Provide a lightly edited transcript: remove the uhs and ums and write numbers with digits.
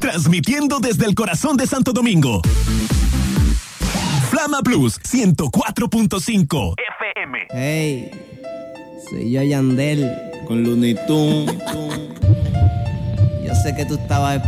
transmitiendo desde el corazón de Santo Domingo. Flama Plus 104.5 FM. Hey, soy yo, Yandel. Con Looney Tunes. Yo sé que tú estabas